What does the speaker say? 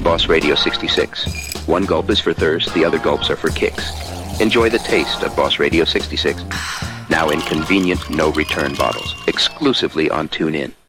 Boss Radio 66. One gulp is for thirst, the other gulps are for kicks. Enjoy the taste of Boss Radio 66. Now in convenient, no-return bottles. Exclusively on TuneIn.